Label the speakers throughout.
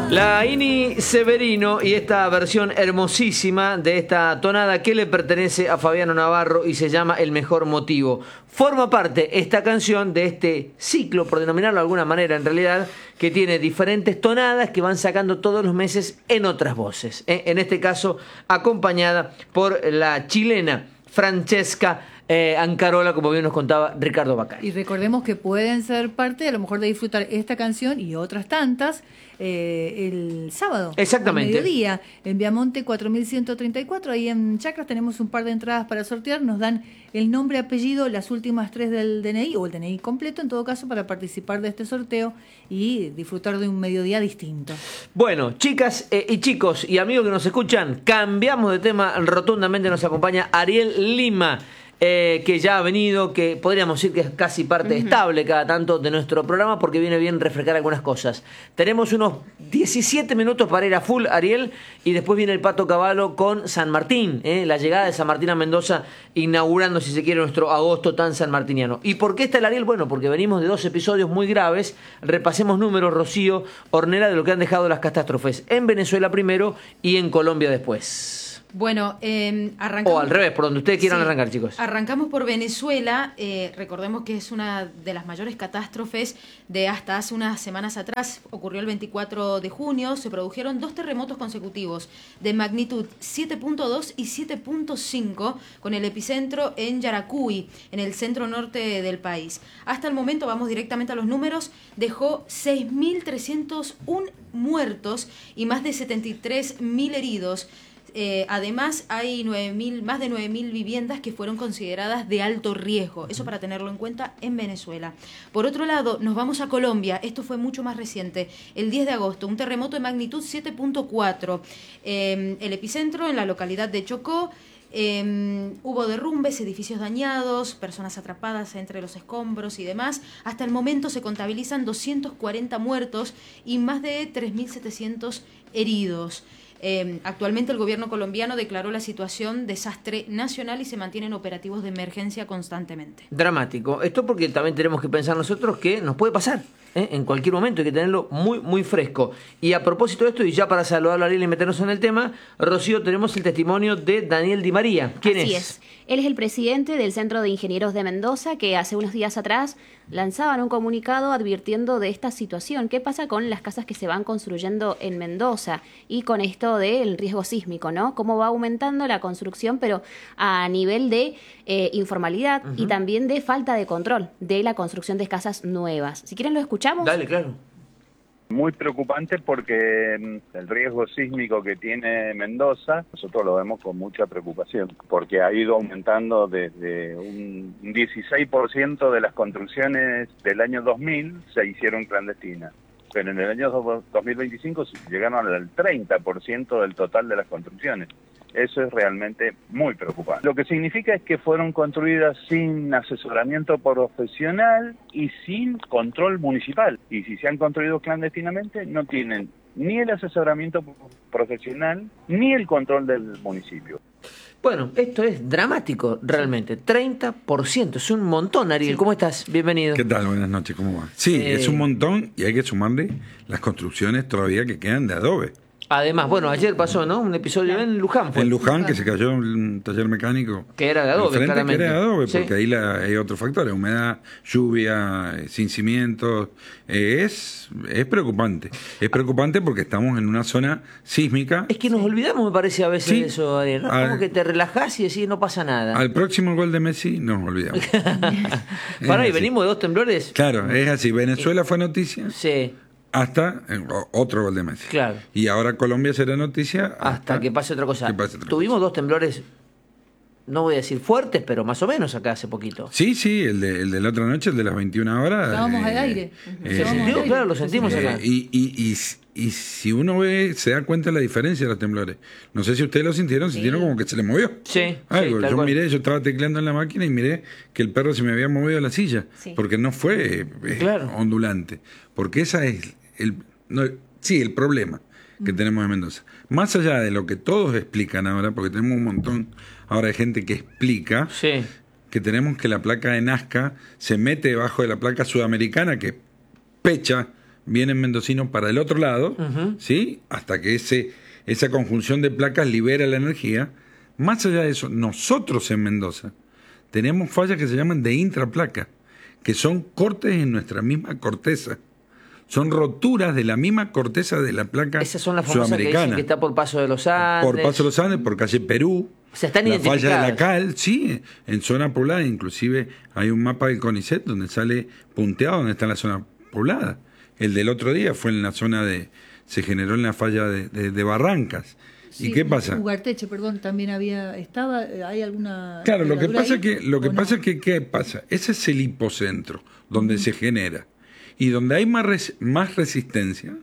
Speaker 1: La Ini Severino y esta versión hermosísima de esta tonada que le pertenece a Fabiano Navarro y se llama El Mejor Motivo. Forma parte esta canción de este ciclo, por denominarlo de alguna manera en realidad, que tiene diferentes tonadas que van sacando todos los meses en otras voces. En este caso, acompañada por la chilena Francesca Ancarola, como bien nos contaba Ricardo Bacari.
Speaker 2: Y recordemos que pueden ser parte, a lo mejor, de disfrutar esta canción y otras tantas el sábado.
Speaker 1: Exactamente.
Speaker 2: Al mediodía, en Viamonte 4134, ahí en Chacras tenemos un par de entradas para sortear, nos dan el nombre, apellido, las últimas 3 del DNI, o el DNI completo, en todo caso, para participar de este sorteo y disfrutar de un mediodía distinto. Bueno,
Speaker 1: chicas y chicos y amigos que nos escuchan, cambiamos de tema rotundamente, nos acompaña Ariel Lima. Que ya ha venido, que podríamos decir que es casi parte estable cada tanto de nuestro programa porque viene bien refrescar algunas cosas. Tenemos unos 17 minutos para ir a full, Ariel, y después viene el Pato Cavallo con San Martín, la llegada de San Martín a Mendoza, inaugurando, si se quiere, nuestro agosto tan sanmartiniano. ¿Y por qué está el Ariel? Bueno, porque venimos de 2 episodios muy graves. Repasemos números, Rocío, Ornella, de lo que han dejado las catástrofes en Venezuela primero y en Colombia después.
Speaker 3: Bueno, arrancamos...
Speaker 1: O al revés, por donde ustedes quieran arrancar, chicos.
Speaker 3: Arrancamos por Venezuela. Recordemos que es una de las mayores catástrofes de hasta hace unas semanas atrás. Ocurrió el 24 de junio. Se produjeron 2 terremotos consecutivos de magnitud 7.2 y 7.5 con el epicentro en Yaracuy, en el centro norte del país. Hasta el momento, vamos directamente a los números, dejó 6.301 muertos y más de 73.000 heridos. Además, hay más de 9.000 viviendas que fueron consideradas de alto riesgo. Eso para tenerlo en cuenta en Venezuela. Por otro lado, nos vamos a Colombia. Esto fue mucho más reciente. El 10 de agosto, un terremoto de magnitud 7.4. El epicentro en la localidad de Chocó. Hubo derrumbes, edificios dañados, personas atrapadas entre los escombros y demás. Hasta el momento se contabilizan 240 muertos y más de 3.700 heridos. Actualmente el gobierno colombiano declaró la situación desastre nacional y se mantienen operativos de emergencia constantemente.
Speaker 1: Dramático. Esto porque también tenemos que pensar nosotros que nos puede pasar. En cualquier momento hay que tenerlo muy, muy fresco. Y a propósito de esto, y ya para saludarlo a Ariel y meternos en el tema, Rocío, tenemos el testimonio de Daniel Di María. ¿Quién es?
Speaker 4: Así es. Él es el presidente del Centro de Ingenieros de Mendoza, que hace unos días atrás lanzaban un comunicado advirtiendo de esta situación. ¿Qué pasa con las casas que se van construyendo en Mendoza? Y con esto del riesgo sísmico, ¿no? Cómo va aumentando la construcción, pero a nivel de informalidad y también de falta de control de la construcción de casas nuevas. Si quieren lo escuchamos.
Speaker 1: Dale, claro.
Speaker 5: Muy preocupante porque el riesgo sísmico que tiene Mendoza, nosotros lo vemos con mucha preocupación, porque ha ido aumentando desde un 16% de las construcciones del año 2000 se hicieron clandestinas, pero en el año 2025 llegaron al 30% del total de las construcciones. Eso es realmente muy preocupante. Lo que significa es que fueron construidas sin asesoramiento profesional y sin control municipal. Y si se han construido clandestinamente, no tienen ni el asesoramiento profesional ni el control del municipio.
Speaker 1: Bueno, esto es dramático realmente. 30%, es un montón, Ariel. Sí. ¿Cómo estás? Bienvenido.
Speaker 6: ¿Qué tal? Buenas noches, ¿cómo va? Sí, es un montón y hay que sumarle las construcciones todavía que quedan de adobe.
Speaker 1: Además, bueno, ayer pasó, ¿no? Un episodio en Luján.
Speaker 6: En Luján, que se cayó un taller mecánico.
Speaker 1: Que era de adobe, claramente.
Speaker 6: Que era de adobe, porque ahí hay otros factores, humedad, lluvia, sin cimientos. Es preocupante. Es preocupante porque estamos en una zona sísmica.
Speaker 1: Es que nos olvidamos, me parece, a veces de eso, Ariel, ¿no? Como que te relajás y decís, no pasa nada.
Speaker 6: Al próximo gol de Messi nos olvidamos.
Speaker 1: Para, y venimos de 2 temblores.
Speaker 6: Claro, es así. Venezuela fue noticia.
Speaker 1: Sí.
Speaker 6: Hasta otro gol de Messi.
Speaker 1: Claro.
Speaker 6: Y ahora Colombia será noticia
Speaker 1: hasta que pase otra cosa. Tuvimos 2 temblores, no voy a decir fuertes, pero más o menos acá hace poquito.
Speaker 6: Sí, el de la otra noche, el de las 21 horas.
Speaker 2: Estábamos al aire.
Speaker 1: Se sintió, claro, lo sentimos acá.
Speaker 6: Y si uno ve, se da cuenta de la diferencia de los temblores. No sé si ustedes lo sintieron como que se le movió.
Speaker 1: Sí.
Speaker 6: Algo. Yo estaba tecleando en la máquina y miré que el perro se me había movido la silla. Sí. Porque no fue ondulante. Porque esa es el problema que tenemos en Mendoza. Más allá de lo que todos explican ahora, porque tenemos un montón ahora de gente que explica que tenemos que la placa de Nazca se mete debajo de la placa sudamericana que pecha vienen mendocinos para el otro lado, ¿sí? Hasta que esa conjunción de placas libera la energía. Más allá de eso, nosotros en Mendoza tenemos fallas que se llaman de intraplaca, que son cortes en nuestra misma corteza. Son roturas de la misma corteza de la placa
Speaker 1: Esas son las famosas que dicen que está por Paso de los Andes.
Speaker 6: Por Paso de los Andes, por calle Perú.
Speaker 1: O sea, están
Speaker 6: la
Speaker 1: identificadas.
Speaker 6: falla de la Cal, sí, en zona poblada. Inclusive hay un mapa del CONICET donde sale punteado donde está la zona poblada. El del otro día fue en la zona se generó en la falla de Barrancas.
Speaker 2: Sí,
Speaker 6: ¿y qué pasa?
Speaker 2: Ugarteche, perdón, también hay alguna...
Speaker 6: Claro, lo que pasa
Speaker 2: ahí,
Speaker 6: que ¿qué pasa? Ese es el hipocentro donde se genera. Y donde hay más resistencia,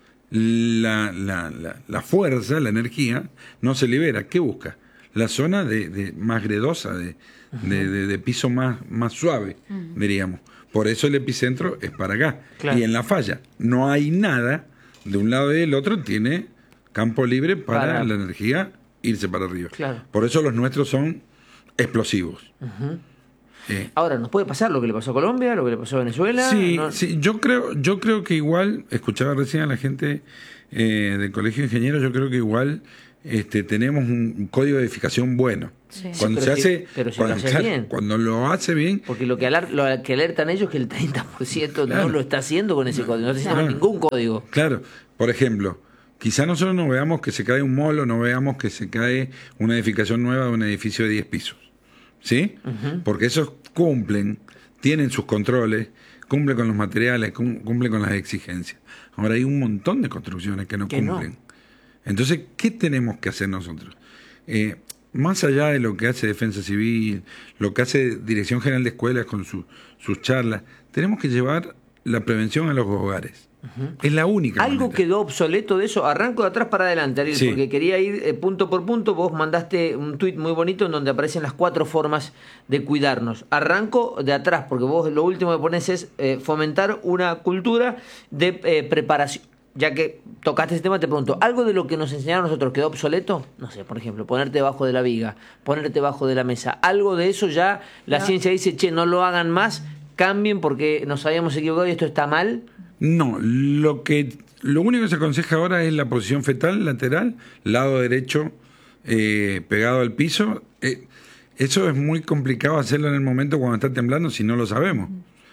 Speaker 6: la fuerza, la energía, no se libera. ¿Qué busca? La zona de más gredosa, de piso más suave, diríamos. Por eso el epicentro es para acá. Claro. Y en la falla no hay nada, de un lado y del otro tiene campo libre para la energía irse para arriba. Claro. Por eso los nuestros son explosivos.
Speaker 1: Ahora, ¿nos puede pasar lo que le pasó a Colombia, lo que le pasó a Venezuela?
Speaker 6: Sí,
Speaker 1: ¿no?
Speaker 6: sí, yo creo que igual, escuchaba recién a la gente del Colegio de Ingenieros, yo creo que igual tenemos un código de edificación bueno.
Speaker 1: Sí.
Speaker 6: Cuando cuando lo hace bien.
Speaker 1: Porque lo que alertan ellos es que el 30% no lo está haciendo con ese código, no está haciendo ningún código.
Speaker 6: Claro, por ejemplo, quizá nosotros no veamos que se cae un mall o no veamos que se cae una edificación nueva de un edificio de 10 pisos. ¿Sí? Porque esos tienen sus controles, cumplen con los materiales, cumplen con las exigencias. Ahora hay un montón de construcciones que no cumplen. Entonces, ¿qué tenemos que hacer nosotros? Más allá de lo que hace Defensa Civil, lo que hace Dirección General de Escuelas con sus charlas, tenemos que llevar la prevención a los hogares. Es la única
Speaker 1: Algo
Speaker 6: manera.
Speaker 1: quedó obsoleto de eso. Arranco de atrás para adelante, Ariel, porque quería ir punto por punto. Vos mandaste un tuit muy bonito en donde aparecen las 4 formas de cuidarnos. Arranco de atrás, porque vos lo último que pones es fomentar una cultura de preparación. Ya que tocaste ese tema, te pregunto, ¿algo de lo que nos enseñaron nosotros quedó obsoleto? No sé, por ejemplo, ponerte debajo de la viga, ponerte debajo de la mesa. Algo de eso ya la ciencia dice, no lo hagan más, cambien porque nos habíamos equivocado y esto está mal.
Speaker 6: No, lo único que se aconseja ahora es la posición fetal lateral, lado derecho pegado al piso. Eso es muy complicado hacerlo en el momento cuando está temblando si no lo sabemos.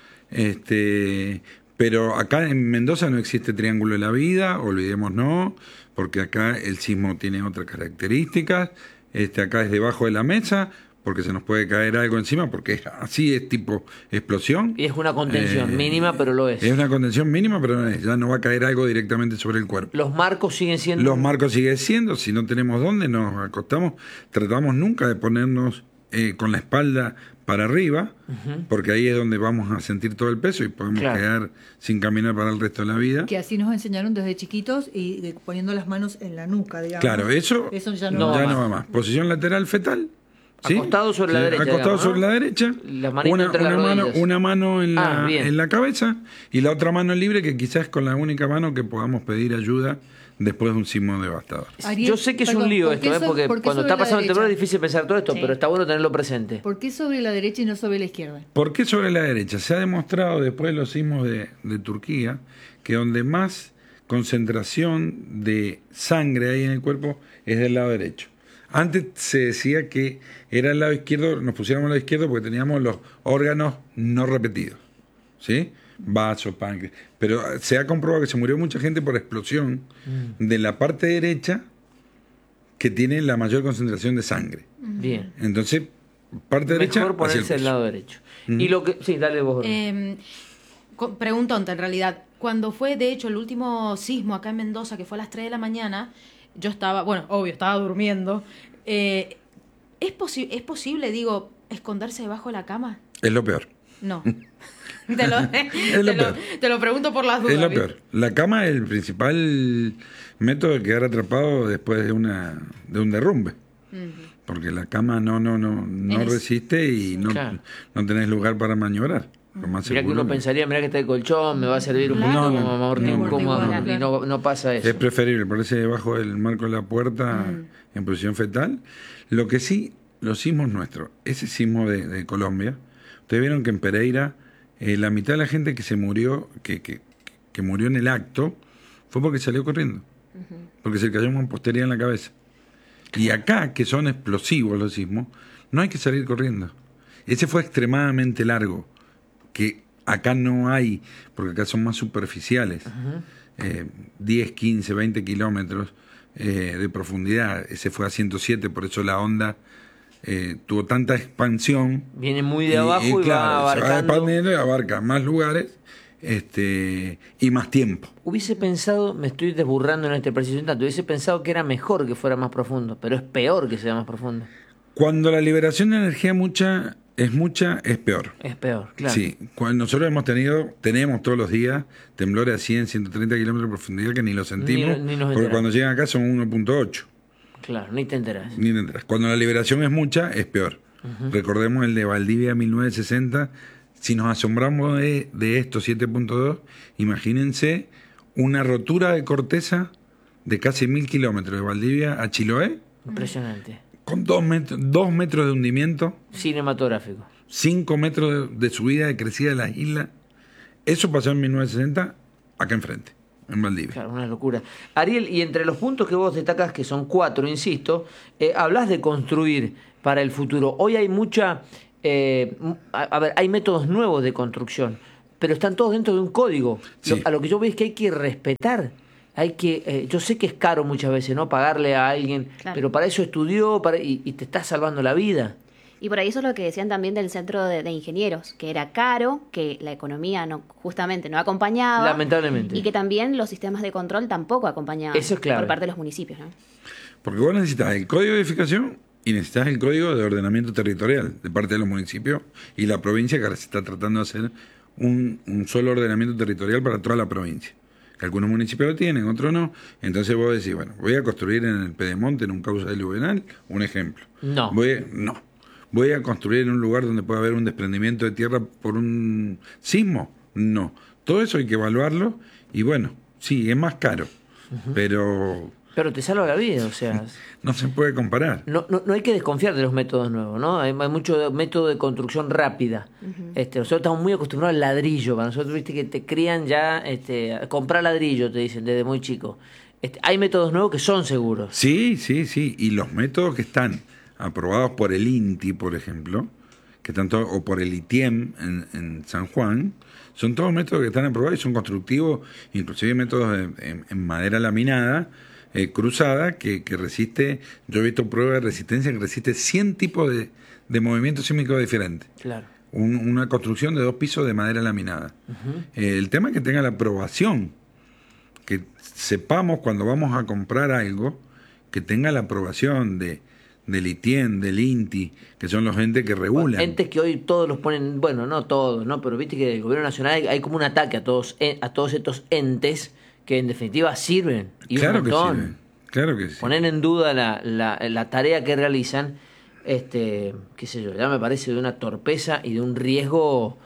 Speaker 6: Pero acá en Mendoza no existe triángulo de la vida, olvidémonos, porque acá el sismo tiene otras características. Acá es debajo de la mesa, porque se nos puede caer algo encima, porque así es tipo explosión.
Speaker 1: Y es una contención mínima, pero lo es.
Speaker 6: Es una contención mínima, pero no es. Ya no va a caer algo directamente sobre el cuerpo.
Speaker 1: ¿Los marcos siguen siendo?
Speaker 6: Los marcos siguen siendo. Si no tenemos dónde, nos acostamos. Tratamos nunca de ponernos con la espalda para arriba, porque ahí es donde vamos a sentir todo el peso y podemos quedar sin caminar para el resto de la vida.
Speaker 2: Que así nos enseñaron desde chiquitos y poniendo las manos en la nuca, digamos.
Speaker 6: Claro, eso ya no va más. Posición lateral fetal. ¿Sí?
Speaker 1: Acostado sobre la derecha.
Speaker 6: Acostado sobre la derecha. Una mano en la cabeza y la otra mano libre, que quizás es con la única mano que podamos pedir ayuda después de un sismo devastador.
Speaker 2: Ariel,
Speaker 1: yo sé que es un lío esto, porque cuando está pasando el temblor es difícil pensar todo esto, pero está bueno tenerlo presente.
Speaker 2: ¿Por qué sobre la derecha y no sobre la izquierda?
Speaker 6: ¿Por qué sobre la derecha? Se ha demostrado después de los sismos de Turquía que donde más concentración de sangre hay en el cuerpo es del lado derecho. Antes se decía que era el lado izquierdo, nos pusiéramos al lado izquierdo porque teníamos los órganos no repetidos, ¿sí? Vaso, páncreas. Pero se ha comprobado que se murió mucha gente por explosión de la parte derecha que tiene la mayor concentración de sangre.
Speaker 1: Bien.
Speaker 6: Entonces, parte derecha.
Speaker 1: Mejor ponerse el lado derecho. Y lo que. Sí, dale vos.
Speaker 3: Preguntonte, en realidad. Cuando fue, de hecho, el último sismo acá en Mendoza, que fue a las 3 de la mañana, yo estaba, estaba durmiendo. ¿Es posible, esconderse debajo de la cama?
Speaker 6: Es lo peor.
Speaker 3: No. Te lo pregunto por las dudas.
Speaker 6: Es lo peor. La cama es el principal método de quedar atrapado después de un derrumbe. Porque la cama no resiste y no tenés lugar para maniobrar.
Speaker 1: Mirá que uno pensaría, mirá que está el colchón, me va a servir un poquito como amortiguador, y no pasa eso.
Speaker 6: Es preferible ponerse debajo del marco de la puerta en posición fetal. Lo que sí, los sismos nuestros, ese sismo de Colombia, ustedes vieron que en Pereira la mitad de la gente que se murió, que que murió en el acto, fue porque salió corriendo. Porque se cayó una mampostería en la cabeza. Y acá, que son explosivos los sismos, no hay que salir corriendo. Ese fue extremadamente largo, que acá no hay, porque acá son más superficiales. 10, 15, 20 kilómetros de profundidad. Ese fue a 107, por eso la onda tuvo tanta expansión.
Speaker 1: Viene muy de abajo y
Speaker 6: claro,
Speaker 1: va abarcando.
Speaker 6: Se va expandiendo y abarca más lugares y más tiempo.
Speaker 1: Hubiese pensado, me estoy desburrando en este preciso instante, hubiese pensado que era mejor que fuera más profundo, pero es peor que sea más profundo.
Speaker 6: Cuando la liberación de energía es peor.
Speaker 1: Es peor, claro.
Speaker 6: Sí, cuando nosotros tenemos todos los días temblores a 100, 130 kilómetros de profundidad que ni lo sentimos,
Speaker 1: ni
Speaker 6: porque cuando llegan acá son 1.8.
Speaker 1: Claro, ni te enteras.
Speaker 6: Cuando la liberación es mucha, es peor. Recordemos el de Valdivia 1960. Si nos asombramos de estos 7.2, imagínense una rotura de corteza de casi 1000 kilómetros de Valdivia a Chiloé.
Speaker 1: Impresionante.
Speaker 6: Con 2 metros de hundimiento.
Speaker 1: Cinematográfico.
Speaker 6: 5 metros de subida, de crecida de las islas. Eso pasó en 1960, acá enfrente, en Valdivia.
Speaker 1: Claro, una locura. Ariel, y entre los puntos que vos destacás, que son 4, insisto, hablas de construir para el futuro. Hoy hay mucha... hay métodos nuevos de construcción, pero están todos dentro de un código.
Speaker 6: Sí.
Speaker 1: A lo que yo veo es que hay que respetar. Yo sé que es caro muchas veces, ¿no? Pagarle a alguien,
Speaker 4: claro,
Speaker 1: pero para eso estudió y te está salvando la vida.
Speaker 4: Y por ahí eso es lo que decían también del centro de ingenieros, que era caro, que la economía justamente no acompañaba.
Speaker 1: Lamentablemente.
Speaker 4: Y que también los sistemas de control tampoco acompañaban.
Speaker 1: Eso es clave.
Speaker 4: Por parte de los municipios, ¿no?
Speaker 6: Porque vos necesitas el código de edificación y necesitas el código de ordenamiento territorial de parte de los municipios y la provincia, que ahora se está tratando de hacer un solo ordenamiento territorial para toda la provincia. Que algunos municipios lo tienen, otros no. Entonces vos decís, bueno, voy a construir en el Pedemonte, en un cauce diluvial, un ejemplo.
Speaker 1: No.
Speaker 6: Voy a construir en un lugar donde pueda haber un desprendimiento de tierra por un sismo. No. Todo eso hay que evaluarlo y bueno, sí, es más caro, pero
Speaker 1: te salva la vida, o sea...
Speaker 6: no se puede comparar.
Speaker 1: No hay que desconfiar de los métodos nuevos, ¿no? Hay mucho método de construcción rápida. Nosotros estamos muy acostumbrados al ladrillo. Para nosotros, viste, que te crían ya, comprar ladrillo, te dicen, desde muy chico. Hay métodos nuevos que son seguros.
Speaker 6: Sí. Y los métodos que están aprobados por el INTI, por ejemplo, o por el ITIEM en San Juan, son todos métodos que están aprobados y son constructivos, inclusive métodos en madera laminada, cruzada, que resiste. Yo he visto pruebas de resistencia que resiste 100 tipos de movimientos sísmicos diferentes.
Speaker 1: Claro.
Speaker 6: Una construcción de 2 pisos de madera laminada. El tema es que tenga la aprobación, que sepamos cuando vamos a comprar algo, que tenga la aprobación del ITIEM, del INTI, que son los entes que regulan.
Speaker 1: Entes que hoy todos los ponen, bueno, no todos, ¿no? Pero viste que el gobierno nacional hay como un ataque a todos estos entes que en definitiva sirven. Y
Speaker 6: claro
Speaker 1: un montón.
Speaker 6: que sirven, claro que sí.
Speaker 1: Poner en duda la tarea que realizan, qué sé yo, ya me parece de una torpeza y de un riesgo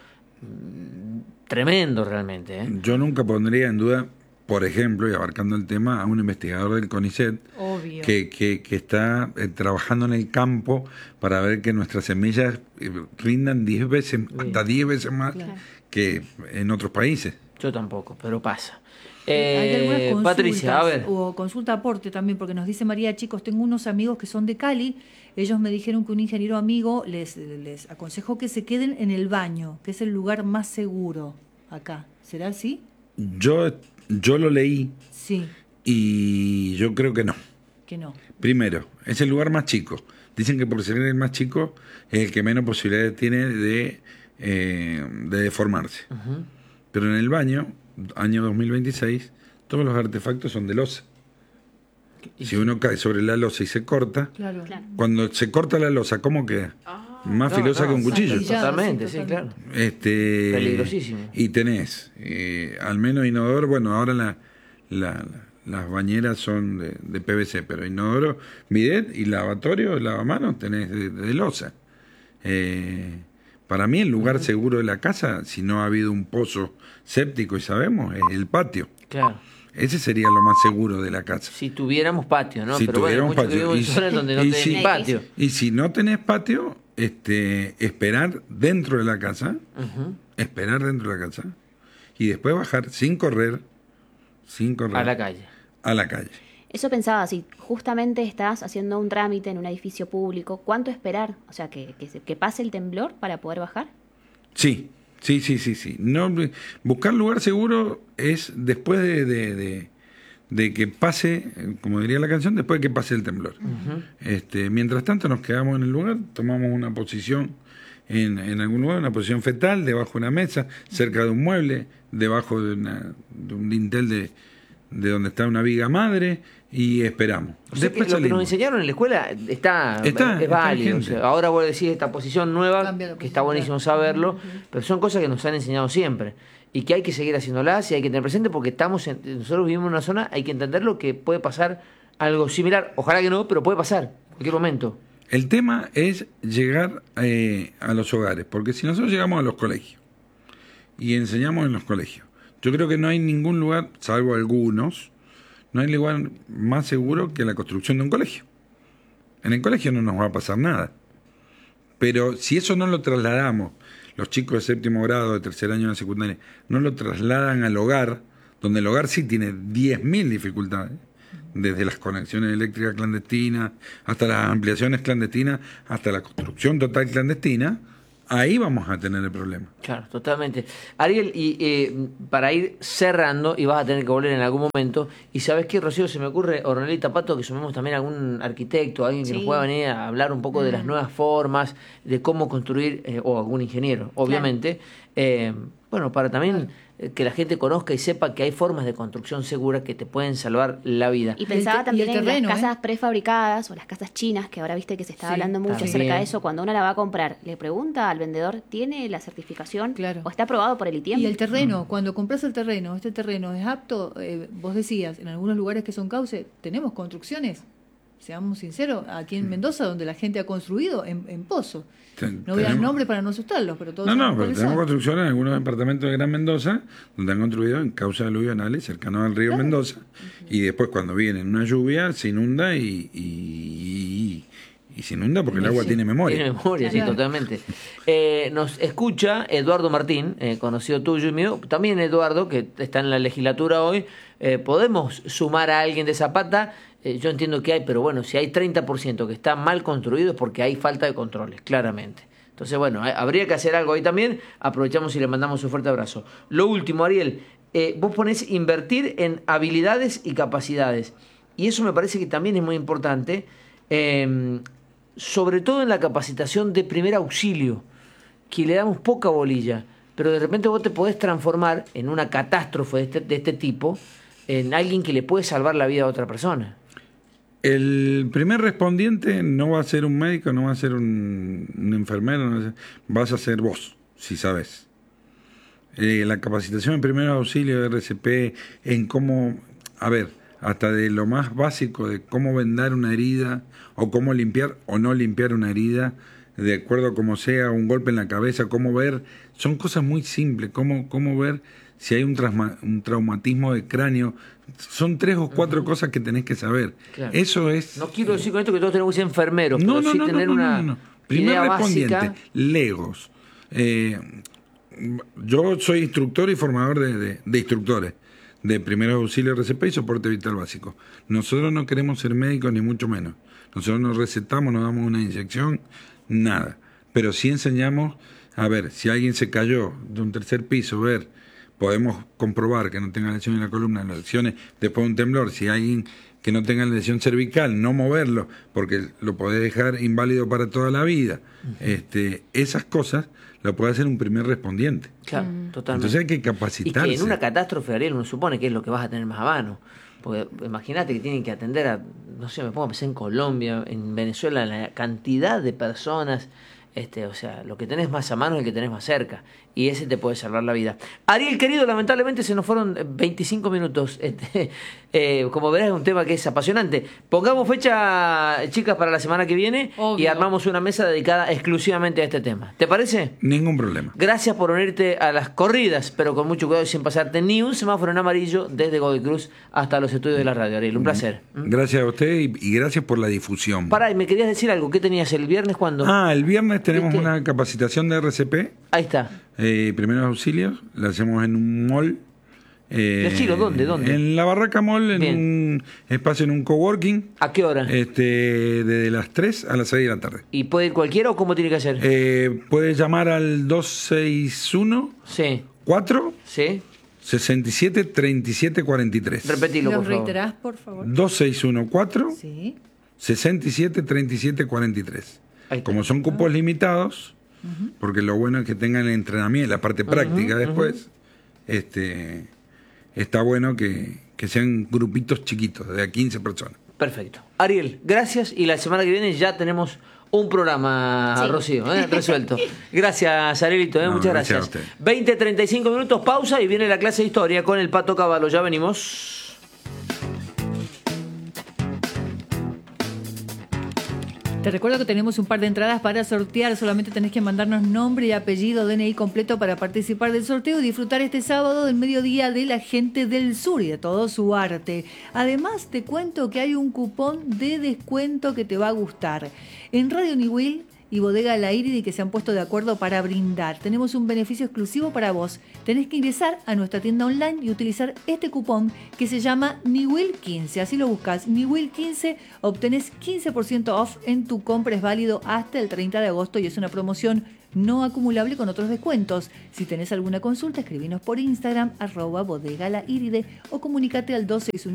Speaker 1: tremendo realmente.
Speaker 6: Yo nunca pondría en duda, por ejemplo, y abarcando el tema, a un investigador del CONICET que está trabajando en el campo para ver que nuestras semillas rindan 10 veces, hasta 10 veces más que en otros países.
Speaker 1: Yo tampoco, pero pasa.
Speaker 2: Hay algunas consultas,
Speaker 1: Patricia, a ver.
Speaker 2: O consulta aporte también, porque nos dice María, chicos, tengo unos amigos que son de Cali, ellos me dijeron que un ingeniero amigo les aconsejó que se queden en el baño, que es el lugar más seguro acá. ¿Será así?
Speaker 6: Yo lo leí.
Speaker 2: Sí.
Speaker 6: Y yo creo que no.
Speaker 2: Que no.
Speaker 6: Primero, es el lugar más chico. Dicen que por ser el más chico es el que menos posibilidades tiene de deformarse. Pero en el baño, año 2026, todos los artefactos son de losa. Si uno cae sobre la losa y se corta,
Speaker 2: claro.
Speaker 6: Cuando se corta la losa, ¿cómo queda? Más filosa que un cuchillo.
Speaker 1: Totalmente, sí, claro. Peligrosísimo.
Speaker 6: Y tenés, al menos inodoro, bueno, ahora las bañeras son de PVC, pero inodoro, bidet y lavatorio, lavamanos, tenés de losa. Para mí el lugar seguro de la casa, si no ha habido un pozo séptico y sabemos, es el patio.
Speaker 1: Claro.
Speaker 6: Ese sería lo más seguro de la casa.
Speaker 1: Si tuviéramos patio, ¿no?
Speaker 6: Si
Speaker 1: pero
Speaker 6: tuviéramos
Speaker 1: bueno,
Speaker 6: patio.
Speaker 1: En zonas donde no tenés patio.
Speaker 6: Y si no tenés patio, esperar dentro de la casa, y después bajar sin correr
Speaker 1: a la calle.
Speaker 6: A la calle.
Speaker 4: Eso pensaba, si justamente estás haciendo un trámite en un edificio público, ¿cuánto esperar? O sea, que pase el temblor para poder bajar.
Speaker 6: Sí. No, buscar lugar seguro es después de que pase, como diría la canción, después de que pase el temblor. Mientras tanto nos quedamos en el lugar, tomamos una posición en algún lugar, una posición fetal, debajo de una mesa, cerca de un mueble, debajo de un dintel de donde está una viga madre, y esperamos.
Speaker 1: O sea, que lo que nos enseñaron en la escuela es válido. O sea, ahora vos decís esta posición nueva, que está buenísimo saberlo, pero son cosas que nos han enseñado siempre y que hay que seguir haciéndolas y hay que tener presente porque nosotros vivimos en una zona, hay que entenderlo, que puede pasar algo similar. Ojalá que no, pero puede pasar en cualquier momento.
Speaker 6: El tema es llegar a los hogares, porque si nosotros llegamos a los colegios y enseñamos en los colegios, yo creo que no hay ningún lugar, salvo algunos, no hay lugar más seguro que la construcción de un colegio. En el colegio no nos va a pasar nada. Pero si eso no lo trasladamos, los chicos de séptimo grado, de tercer año de la secundaria, no lo trasladan al hogar, donde el hogar sí tiene 10.000 dificultades, desde las conexiones eléctricas clandestinas, hasta las ampliaciones clandestinas, hasta la construcción total clandestina, ahí vamos a tener el problema.
Speaker 1: Claro, totalmente. Ariel, y para ir cerrando, y vas a tener que volver en algún momento, y ¿sabes qué, Rocío? Se me ocurre, Ornelita Pato, que sumemos también a algún arquitecto, alguien que nos pueda venir a hablar un poco de las nuevas formas, de cómo construir, o algún ingeniero, obviamente. Bueno, para también que la gente conozca y sepa que hay formas de construcción segura que te pueden salvar la vida.
Speaker 4: Y pensaba también en las casas prefabricadas o las casas chinas, que ahora viste que se está hablando mucho acerca de eso. Cuando uno la va a comprar, le pregunta al vendedor, ¿tiene la certificación?
Speaker 2: Claro.
Speaker 4: ¿O está aprobado por el ITIEM?
Speaker 2: Y el terreno, cuando compras el terreno, ¿este terreno es apto? Vos decías, en algunos lugares que son cauce, tenemos construcciones, seamos sinceros, aquí en Mendoza, donde la gente ha construido en pozo. No voy a dar nombre para no asustarlos, pero todos
Speaker 6: pero tenemos construcciones en algunos departamentos de Gran Mendoza donde han construido en cauces aluvionales cercanos al río Mendoza, y después cuando viene una lluvia se inunda y se inunda porque el agua tiene memoria.
Speaker 1: Tiene memoria, sí, totalmente. Nos escucha Eduardo Martín, conocido tuyo y mío, también Eduardo, que está en la legislatura hoy. ¿Podemos sumar a alguien de Zapata? Yo entiendo que hay, pero bueno, si hay 30% que está mal construido es porque hay falta de controles, claramente. Entonces, bueno, habría que hacer algo ahí también. Aprovechamos y le mandamos un fuerte abrazo. Lo último, Ariel, vos ponés invertir en habilidades y capacidades. Y eso me parece que también es muy importante, sobre todo en la capacitación de primer auxilio, que le damos poca bolilla. Pero de repente vos te podés transformar en una catástrofe de este tipo, en alguien que le puede salvar la vida a otra persona.
Speaker 6: El primer respondiente no va a ser un médico, no va a ser un enfermero, vas a ser vos, si sabes. La capacitación en primer auxilio de RCP, en cómo, hasta de lo más básico, de cómo vendar una herida, o cómo limpiar o no limpiar una herida, de acuerdo a cómo sea, un golpe en la cabeza, cómo ver, son cosas muy simples, cómo ver si hay un traumatismo de cráneo. Son 3 o 4 cosas que tenés que saber. Claro. Eso es...
Speaker 1: No quiero decir con esto que todos tenemos que ser enfermeros, pero sí tener una
Speaker 6: Primer
Speaker 1: idea
Speaker 6: respondiente,
Speaker 1: básica.
Speaker 6: Legos. Yo soy instructor y formador de instructores de primeros auxilios, RCP y soporte vital básico. Nosotros no queremos ser médicos ni mucho menos. Nosotros nos recetamos, nos damos una inyección, nada. Pero sí enseñamos a ver si alguien se cayó de un tercer piso, podemos comprobar que no tenga lesión en la columna, lesiones después de un temblor. Si hay alguien que no tenga lesión cervical, no moverlo, porque lo podés dejar inválido para toda la vida. Esas cosas lo puede hacer un primer respondiente.
Speaker 1: Claro, totalmente.
Speaker 6: Entonces hay que capacitarse.
Speaker 1: Y que en una catástrofe, Ariel, uno supone que es lo que vas a tener más a mano. Porque imagínate que tienen que atender a, no sé, me pongo a pensar en Colombia, en Venezuela, la cantidad de personas. O sea, lo que tenés más a mano es el que tenés más cerca, y ese te puede salvar la vida. Ariel, querido, lamentablemente se nos fueron 25 minutos. Como verás, es un tema que es apasionante. Pongamos fecha, chicas, para la semana que viene. Obvio. Y armamos una mesa dedicada exclusivamente a este tema. ¿Te parece?
Speaker 6: Ningún problema.
Speaker 1: Gracias por unirte a las corridas, pero con mucho cuidado y sin pasarte ni un semáforo en amarillo desde Godoy Cruz hasta los estudios de la radio. Ariel, un placer.
Speaker 6: Gracias a usted y gracias por la difusión.
Speaker 1: Pará, y me querías decir algo. ¿Qué tenías el viernes? ¿Cuándo?
Speaker 6: El viernes tenemos una capacitación de RCP.
Speaker 1: Ahí está.
Speaker 6: Primeros auxilios, la hacemos en un mall.
Speaker 1: Decilo, ¿dónde?
Speaker 6: En la Barraca Mall, en un espacio, en un coworking.
Speaker 1: ¿A qué hora?
Speaker 6: Desde las 3 a las 6 de la tarde.
Speaker 1: ¿Y puede ir cualquiera o cómo tiene que hacer?
Speaker 6: Puede llamar al 261 4 67 37 43.
Speaker 1: Repetilo, por favor.
Speaker 2: ¿Lo reiterás, por favor?
Speaker 6: 261 4
Speaker 2: Sí.
Speaker 6: 67 37 43. Como son cupos limitados, porque lo bueno es que tengan el entrenamiento, la parte práctica después, está bueno que sean grupitos chiquitos, de a 15 personas.
Speaker 1: Perfecto. Ariel, gracias, y la semana que viene ya tenemos un programa, Rocío, resuelto. Gracias, Arielito, muchas gracias. 20-35 minutos, pausa, y viene la clase de historia con el Pato Cavallo. Ya venimos.
Speaker 2: Te recuerdo que tenemos un par de entradas para sortear. Solamente tenés que mandarnos nombre y apellido, DNI completo para participar del sorteo y disfrutar este sábado del mediodía de la gente del sur y de todo su arte. Además, te cuento que hay un cupón de descuento que te va a gustar. En Radio Niwil y Bodega La Iride, que se han puesto de acuerdo para brindar. Tenemos un beneficio exclusivo para vos. Tenés que ingresar a nuestra tienda online y utilizar este cupón que se llama Niwil15. Así lo buscas, Niwil15, obtenés 15% off en tu compra. Es válido hasta el 30 de agosto y es una promoción no acumulable con otros descuentos. Si tenés alguna consulta, escribinos por Instagram, @bodegalairide, o comunícate al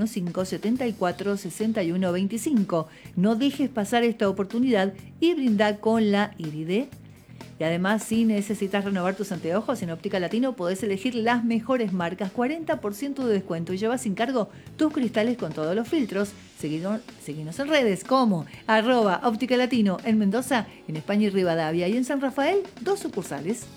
Speaker 2: 2615-746125. No dejes pasar esta oportunidad y brinda con la Iride. Y además, si necesitas renovar tus anteojos, en Óptica Latino podés elegir las mejores marcas, 40% de descuento, y llevas sin cargo tus cristales con todos los filtros. Seguinos en redes como @Óptica Latino en Mendoza, en España y Rivadavia, y en San Rafael, 2 sucursales.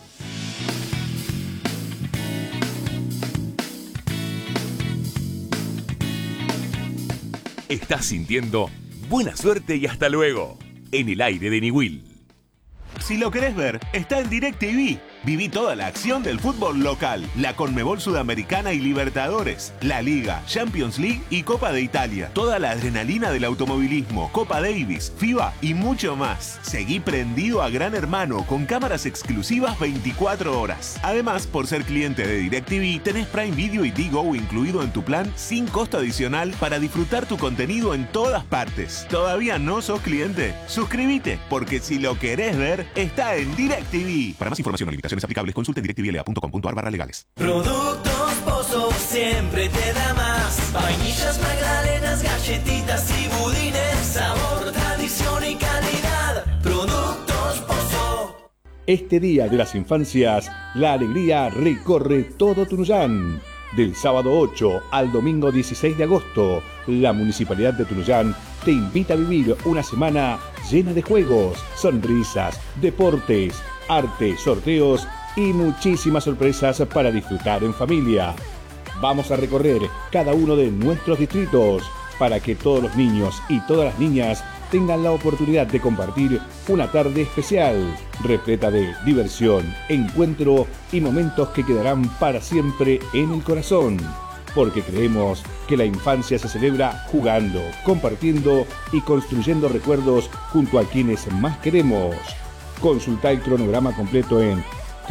Speaker 7: Estás sintiendo buena suerte y hasta luego en el aire de Niwil.
Speaker 8: Si lo querés ver, está en DirecTV. Viví toda la acción del fútbol local, la Conmebol Sudamericana y Libertadores, la Liga, Champions League y Copa de Italia. Toda la adrenalina del automovilismo, Copa Davis, FIBA y mucho más. Seguí prendido a Gran Hermano con cámaras exclusivas 24 horas. Además, por ser cliente de DirecTV, tenés Prime Video y Digo incluido en tu plan sin costo adicional para disfrutar tu contenido en todas partes. ¿Todavía no sos cliente? Suscríbete, porque si lo querés ver, está en DirecTV. Para más información o limitaciones aplicables, consulta en directvla.com.ar/legales.
Speaker 9: Productos Pozo siempre te da más. Vainillas, magdalenas, galletitas y budines. Sabor, tradición y calidad. Productos Pozo.
Speaker 10: Este Día de las Infancias, la alegría recorre todo Tunuyán. Del sábado 8 al domingo 16 de agosto, la Municipalidad de Tunuyán te invita a vivir una semana llena de juegos, sonrisas, deportes, arte, sorteos y muchísimas sorpresas para disfrutar en familia. Vamos a recorrer cada uno de nuestros distritos para que todos los niños y todas las niñas tengan la oportunidad de compartir una tarde especial, repleta de diversión, encuentro y momentos que quedarán para siempre en el corazón. Porque creemos que la infancia se celebra jugando, compartiendo y construyendo recuerdos junto a quienes más queremos. Consulta el cronograma completo en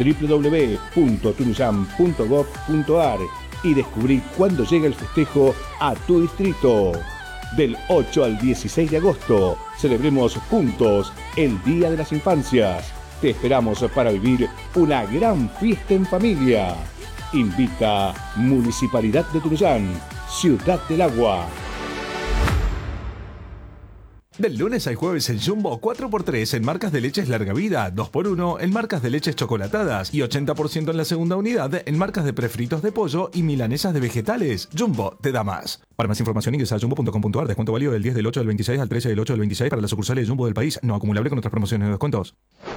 Speaker 10: www.tunuyán.gov.ar y descubrí cuándo llega el festejo a tu distrito. Del 8 al 16 de agosto, celebremos juntos el Día de las Infancias. Te esperamos para vivir una gran fiesta en familia. Invita Municipalidad de Tunuyán, Ciudad del Agua.
Speaker 8: Del lunes al jueves en Jumbo, 4x3 en marcas de leches larga vida, 2x1 en marcas de leches chocolatadas y 80% en la segunda unidad en marcas de prefritos de pollo y milanesas de vegetales. Jumbo te da más. Para más información ingresa a jumbo.com.ar. Descuento válido del 10 del 8 del 26 al 13 del 8 del 26 para las sucursales Jumbo del país. No acumulable con otras promociones de descuentos.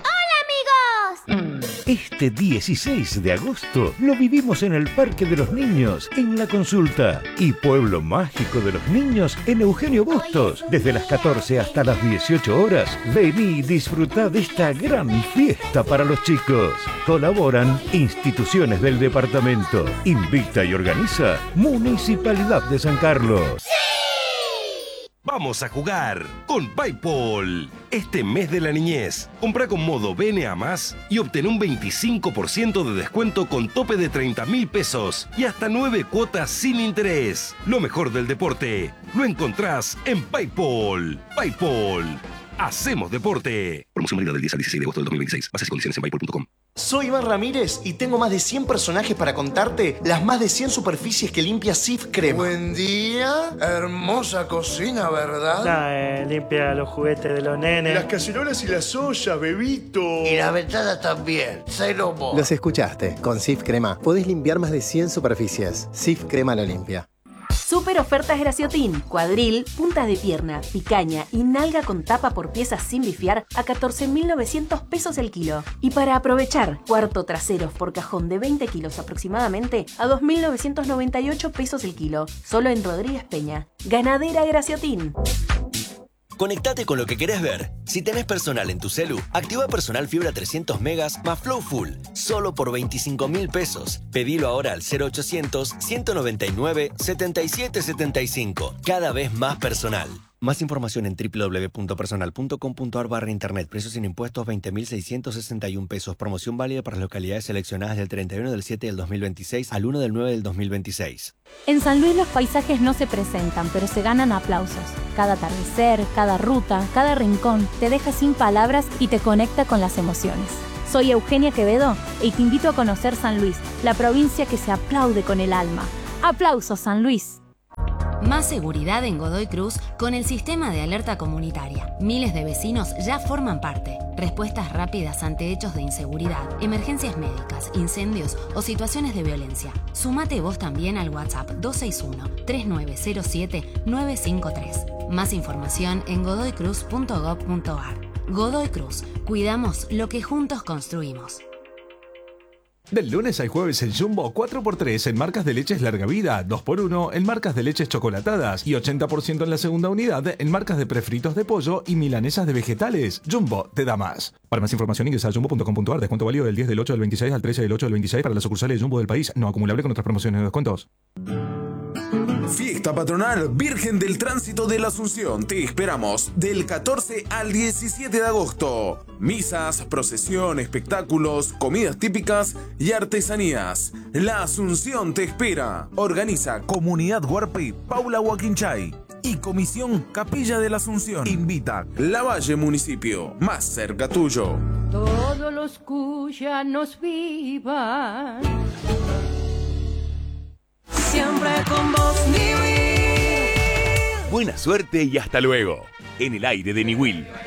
Speaker 11: Este 16 de agosto lo vivimos en el Parque de los Niños, en La Consulta, y Pueblo Mágico de los Niños en Eugenio Bustos. Desde las 14 hasta las 18 horas, vení y disfrutá de esta gran fiesta para los chicos. Colaboran instituciones del departamento. Invita y organiza Municipalidad de San Carlos.
Speaker 12: Vamos a jugar con PayPal. Este mes de la niñez, compra con modo BNA Más y obtén un 25% de descuento con tope de 30.000 pesos y hasta 9 cuotas sin interés. Lo mejor del deporte lo encontrás en PayPal. PayPal. Hacemos deporte. Promoción válida del 10 al 16 de agosto del 2026. Bases y condiciones en paypal.com.
Speaker 13: Soy Iván Ramírez y tengo más de 100 personajes para contarte las más de 100 superficies que limpia Cif Crema.
Speaker 14: Buen día. Hermosa cocina, ¿verdad?
Speaker 15: Limpia los juguetes de los nenes.
Speaker 14: Las cacerolas y las ollas, bebito.
Speaker 16: Y las ventanas también. Celo vos.
Speaker 17: Los escuchaste. Con Cif Crema podés limpiar más de 100 superficies. Cif Crema lo limpia.
Speaker 18: Super ofertas Graciotin, cuadril, puntas de pierna, picaña y nalga con tapa por piezas sin bifiar a 14.900 pesos el kilo. Y para aprovechar, cuarto traseros por cajón de 20 kilos aproximadamente a 2.998 pesos el kilo. Solo en Rodríguez Peña. Ganadera Graciotin.
Speaker 19: Conectate con lo que querés ver. Si tenés personal en tu celu, activa Personal Fibra 300 megas más Flow Full, solo por 25.000 pesos. Pedilo ahora al 0800-199-7775. Cada vez más personal. Más información en www.personal.com.ar/internet. Precios sin impuestos 20.661 pesos. Promoción válida para las localidades seleccionadas del 31 del 7 del 2026 al 1 del 9 del 2026.
Speaker 20: En San Luis los paisajes no se presentan, pero se ganan aplausos. Cada atardecer, cada ruta, cada rincón te deja sin palabras y te conecta con las emociones. Soy Eugenia Quevedo y te invito a conocer San Luis, la provincia que se aplaude con el alma. ¡Aplausos, San Luis!
Speaker 21: Más seguridad en Godoy Cruz con el sistema de alerta comunitaria. Miles de vecinos ya forman parte. Respuestas rápidas ante hechos de inseguridad, emergencias médicas, incendios o situaciones de violencia. Sumate vos también al WhatsApp 261-3907-953. Más información en godoycruz.gov.ar. Godoy Cruz. Cuidamos lo que juntos construimos.
Speaker 22: Del lunes al jueves en Jumbo, 4x3 en marcas de leches larga vida, 2x1 en marcas de leches chocolatadas y 80% en la segunda unidad en marcas de prefritos de pollo y milanesas de vegetales. Jumbo te da más. Para más información ingresa a jumbo.com.ar. Descuento válido del 10 del 8 del 26 al 13 del 8 del 26 para las sucursales Jumbo del país. No acumulable con otras promociones de descuentos.
Speaker 23: Fiesta patronal Virgen del Tránsito de la Asunción. Te esperamos del 14 al 17 de agosto. Misas, procesión, espectáculos, comidas típicas y artesanías. La Asunción te espera. Organiza Comunidad Huarpe Paula Huaquinchay y Comisión Capilla de la Asunción. Invita Lavalle Municipio, más cerca tuyo.
Speaker 24: Todos los cuyanos vivan. Siempre con vos, Niwil.
Speaker 7: Buena suerte y hasta luego. En el aire de Niwil.